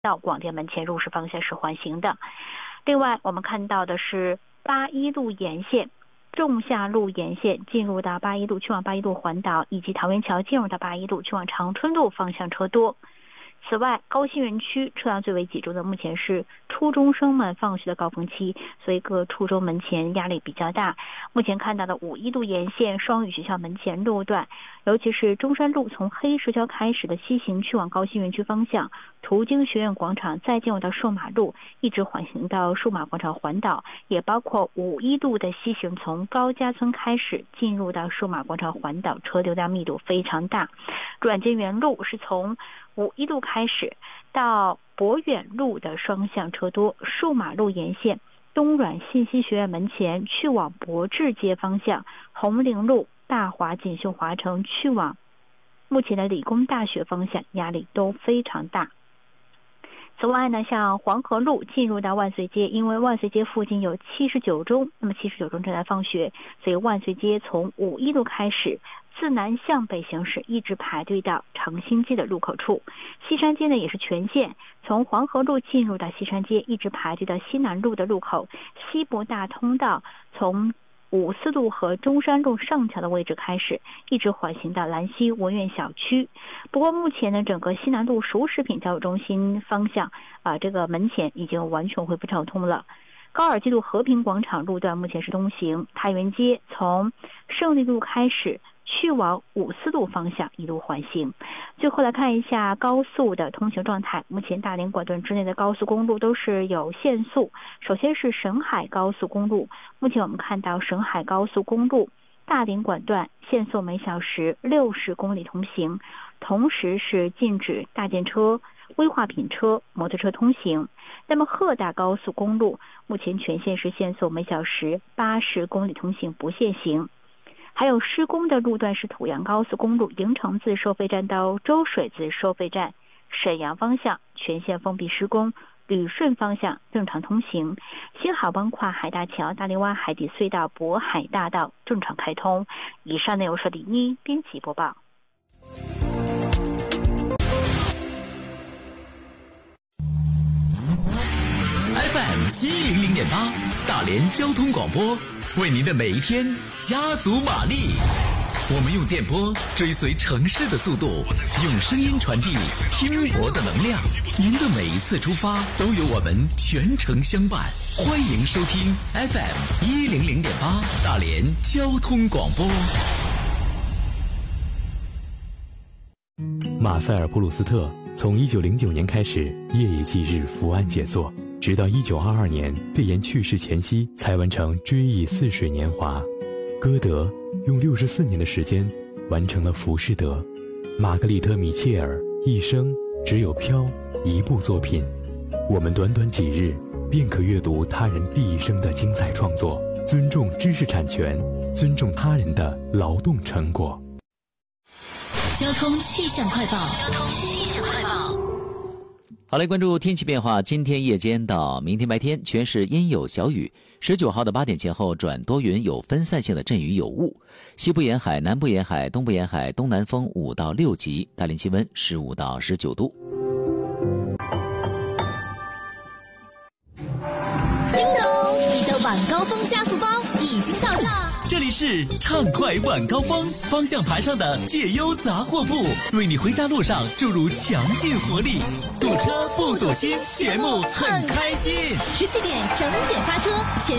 到广电门前入市方向是缓行的。另外，我们看到的是81路沿线、仲夏路沿线进入到81路去往81路环岛，以及桃园桥进入到81路去往长春路方向车多。此外，高新园区车辆最为集中的目前是初中生们放学的高峰期，所以各初中门前压力比较大。目前看到的51路沿线双语学校门前路段，尤其是中山路从黑石桥开始的西行去往高新园区方向，途经学院广场再进入到数码路，一直缓行到数码广场环岛，也包括51路的西行从高家村开始进入到数码广场环岛，车流量密度非常大。软件园路是从51路开始到博远路的双向车多，数码路沿线东软信息学院门前去往博智街方向，红陵路大华锦绣华城去往目前的理工大学方向压力都非常大。此外呢，像黄河路进入到万岁街，因为万岁街附近有79中，那么79中正在放学，所以万岁街从51路开始自南向北行驶，一直排队到长兴街的路口处。西山街呢也是全线从黄河路进入到西山街，一直排队到西南路的路口。西部大通道从54路和中山路上桥的位置开始，一直缓行到兰溪文苑小区。不过目前呢，整个西南路熟食品交易中心方向这个门前已经完全恢复畅通了。高尔基路和平广场路段目前是东行，太原街从胜利路开始去往54路方向一路缓行。最后来看一下高速的通行状态，目前大连管段之内的高速公路都是有限速。首先是沈海高速公路，目前我们看到沈海高速公路大连管段限速每小时60公里通行，同时是禁止大件车、危化品车、摩托车通行。那么鹤大高速公路目前全线是限速每小时80公里通行，不限行。还有施工的路段是土阳高速公路营城自收费站到周水子收费站沈阳方向全线封闭施工，旅顺方向正常通行。新海湾跨海大桥、大林湾海底隧道、渤海大道正常开通。以上内容是李妮编辑播报。 FM100.8大连交通广播，为您的每一天加足马力。我们用电波追随城市的速度，用声音传递拼搏的能量。您的每一次出发都有我们全程相伴。欢迎收听 FM100.8大连交通广播。 马塞尔普鲁斯特从1909年开始夜以继日伏案写作，直到1922年肺炎去世前夕才完成《追忆似水年华》。歌德用64年的时间完成了《浮士德》。玛格丽特·米切尔一生只有《飘》一部作品，我们短短几日便可阅读他人毕生的精彩创作。尊重知识产权，尊重他人的劳动成果。 交通气象快报。 好来关注天气变化。今天夜间到明天白天全是阴有小雨，19号的8点前后转多云，有分散性的阵雨有雾。西部沿海、南部沿海、东部沿海东南风5到6级，大连气温15到19度。 叮咚，你的晚高峰加速包已经到账。 这里是畅快晚高峰，方向盘上的解忧杂货铺，为你回家路上注入强劲活力。堵车不堵心，节目很开心。 17点整点发车，前